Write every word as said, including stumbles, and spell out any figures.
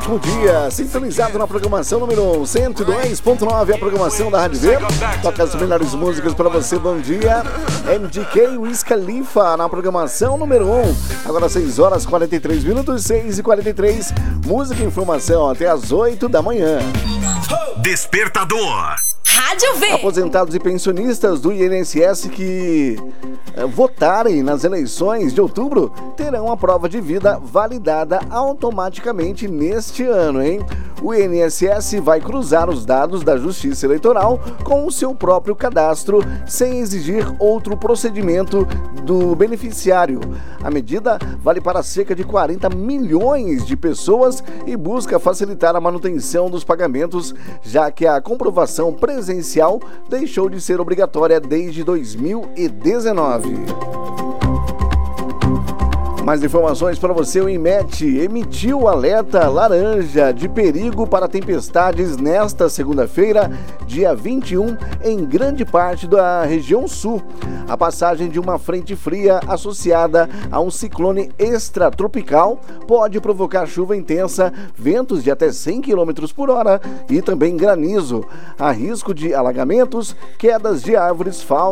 ótimo dia, sintonizado na programação número cento e dois ponto nove, a programação da Rádio V. Toca as melhores músicas para você, bom dia. M D K Wiz Khalifa na programação número um. Agora seis horas e quarenta e três minutos, seis e quarenta e três. Música e informação até as oito da manhã. Despertador. Rádio V. Aposentados e pensionistas do I N S S que eh, votarem nas eleições de outubro terão a prova de vida validada automaticamente neste ano, hein? O I N S S vai cruzar os dados da Justiça Eleitoral com o seu próprio cadastro, sem exigir outro procedimento do beneficiário. A medida vale para cerca de quarenta milhões de pessoas e busca facilitar a manutenção dos pagamentos, já que a comprovação presencial deixou de ser obrigatória desde dois mil e dezenove. Mais informações para você, o INMET emitiu alerta laranja de perigo para tempestades nesta segunda-feira, dia vinte e um, em grande parte da região sul. A passagem de uma frente fria associada a um ciclone extratropical pode provocar chuva intensa, ventos de até cem quilômetros por hora e também granizo. Há risco de alagamentos, quedas de árvores, faltas